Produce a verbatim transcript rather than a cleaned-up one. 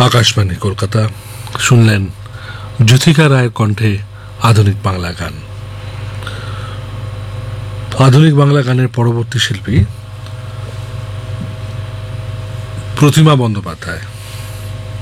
আকাশবাণী কলকাতা। শুনলেন জ্যোতিকা রায়ের কণ্ঠে আধুনিক বাংলা গান। আধুনিক বাংলা গানের পরবর্তী শিল্পী প্রতিমা বন্দ্যোপাধ্যায়।